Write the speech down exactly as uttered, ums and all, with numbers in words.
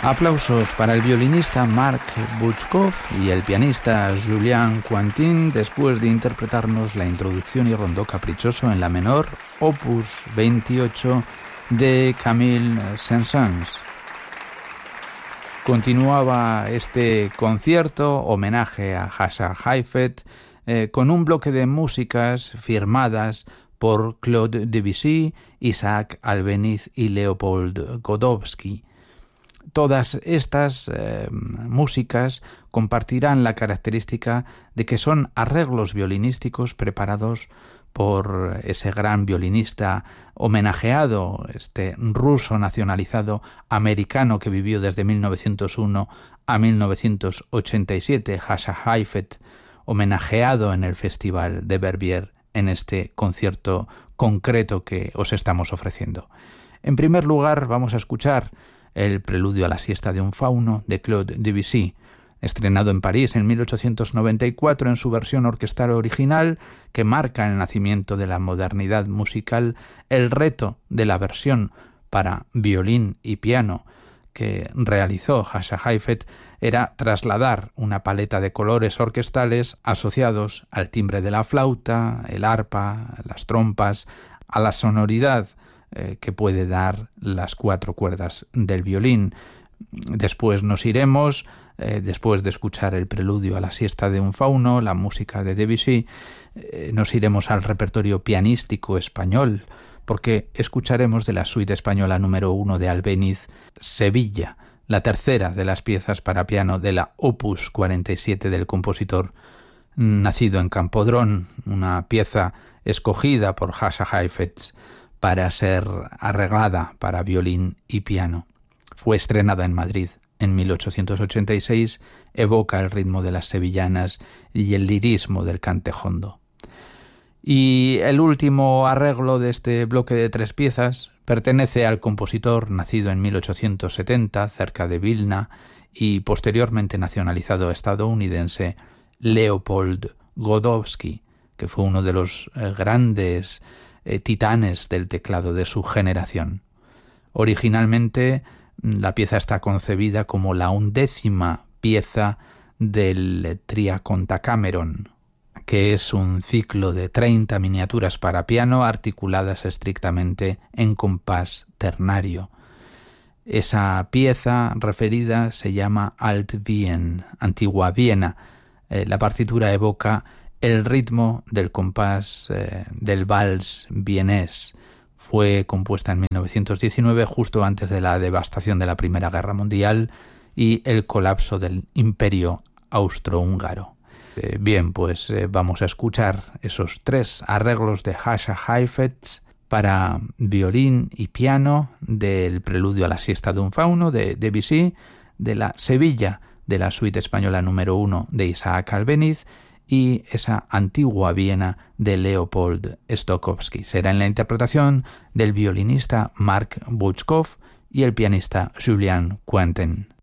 Aplausos para el violinista Marc Bouchkov y el pianista Julien Quentin después de interpretarnos la introducción y rondó caprichoso en la menor, opus veintiocho de Camille Saint-Saëns. Continuaba este concierto, homenaje a Jascha Heifetz, eh, con un bloque de músicas firmadas por Claude Debussy, Isaac Albéniz y Leopold Godowsky. Todas estas eh, músicas compartirán la característica de que son arreglos violinísticos preparados por ese gran violinista homenajeado, este ruso nacionalizado americano que vivió desde mil novecientos uno a mil novecientos ochenta y siete, Jascha Heifetz, homenajeado en el Festival de Verbier en este concierto concreto que os estamos ofreciendo. En primer lugar, vamos a escuchar el Preludio a la siesta de un fauno de Claude Debussy, estrenado en París en mil ochocientos noventa y cuatro en su versión orquestal original, que marca el nacimiento de la modernidad musical. El reto de la versión para violín y piano que realizó Jascha Heifetz era trasladar una paleta de colores orquestales asociados al timbre de la flauta, el arpa, las trompas, a la sonoridad eh, que puede dar las cuatro cuerdas del violín. Después nos iremos, eh, después de escuchar el Preludio a la siesta de un fauno, la música de Debussy, eh, nos iremos al repertorio pianístico español, porque escucharemos de la suite española número uno de Albéniz, Sevilla, la tercera de las piezas para piano de la opus cuarenta y siete del compositor nacido en Campodrón, una pieza escogida por Jascha Heifetz para ser arreglada para violín y piano. Fue estrenada en Madrid en mil ochocientos ochenta y seis, evoca el ritmo de las sevillanas y el lirismo del cantejondo. Y el último arreglo de este bloque de tres piezas pertenece al compositor nacido en mil ochocientos setenta cerca de Vilna y posteriormente nacionalizado estadounidense Leopold Godowsky, que fue uno de los eh, grandes eh, titanes del teclado de su generación. Originalmente la pieza está concebida como la undécima pieza del Triacontacameron, que es un ciclo de treinta miniaturas para piano articuladas estrictamente en compás ternario. Esa pieza referida se llama Alt Wien, Antigua Viena. Eh, la partitura evoca el ritmo del compás eh, del vals vienés. Fue compuesta en mil novecientos diecinueve, justo antes de la devastación de la Primera Guerra Mundial y el colapso del Imperio Austrohúngaro. Eh, bien, pues eh, vamos a escuchar esos tres arreglos de Jascha Heifetz para violín y piano del Preludio a la siesta de un fauno de Debussy, de la Sevilla de la suite española número uno de Isaac Albéniz y esa Antigua Viena de Leopold Stokowski. Será en la interpretación del violinista Marc Bouchkov y el pianista Julien Quentin.